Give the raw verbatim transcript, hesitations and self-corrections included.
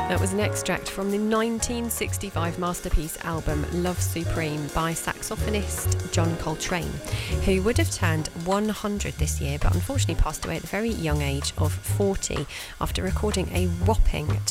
That was an extract from the nineteen sixty-five masterpiece album Love Supreme by saxophonist John Coltrane, who would have turned one hundred this year but unfortunately passed away at the very young age of forty after recording a whopping